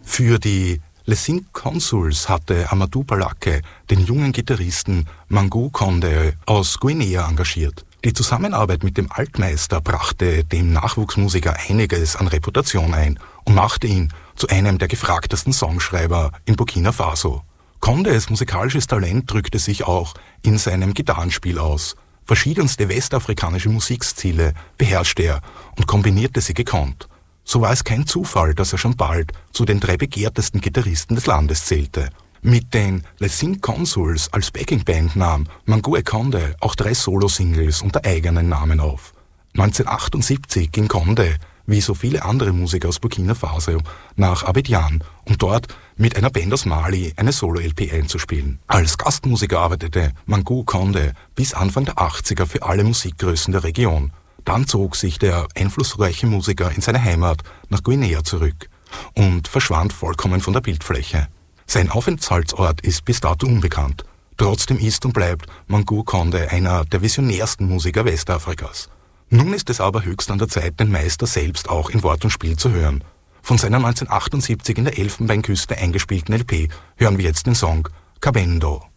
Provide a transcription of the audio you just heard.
Für die Les Cinq Consuls hatte Amadou Balake den jungen Gitarristen Mangou Konde aus Guinea engagiert. Die Zusammenarbeit mit dem Altmeister brachte dem Nachwuchsmusiker einiges an Reputation ein und machte ihn zu einem der gefragtesten Songschreiber in Burkina Faso. Kondes musikalisches Talent drückte sich auch in seinem Gitarrenspiel aus. Verschiedenste westafrikanische Musikstile beherrschte er und kombinierte sie gekonnt. So war es kein Zufall, dass er schon bald zu den 3 begehrtesten Gitarristen des Landes zählte. Mit den Les Cinq Consuls als Backingband nahm Mangou Konde auch 3 Solo-Singles unter eigenen Namen auf. 1978 ging Konde, wie so viele andere Musiker aus Burkina Faso, nach Abidjan, um dort mit einer Band aus Mali eine Solo-LP einzuspielen. Als Gastmusiker arbeitete Mangou Konde bis Anfang der 80er für alle Musikgrößen der Region. Dann zog sich der einflussreiche Musiker in seine Heimat nach Guinea zurück und verschwand vollkommen von der Bildfläche. Sein Aufenthaltsort ist bis dato unbekannt. Trotzdem ist und bleibt Mangou Konde einer der visionärsten Musiker Westafrikas. Nun ist es aber höchst an der Zeit, den Meister selbst auch in Wort und Spiel zu hören. Von seiner 1978 in der Elfenbeinküste eingespielten LP hören wir jetzt den Song Kabendo.